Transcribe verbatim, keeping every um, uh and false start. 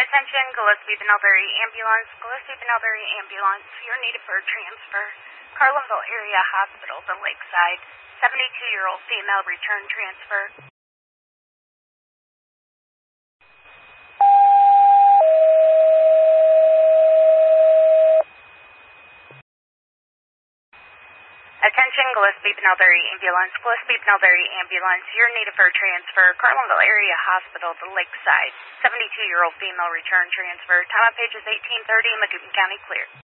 Attention, Gillespie Benelberry Ambulance. Gillespie Benelberry Ambulance. You're needed for a transfer. Carlinville Area Hospital, the Lakeside. seventy-two-year-old female return transfer. Attention, Gillespie Benelberry Ambulance. Gillespie Benelberry Ambulance. You're needed for a transfer. Carlinville Area Hospital, the Lakeside. seventy-two-year-old female return transfer. Time on page is eighteen thirty. Macoupin County clear.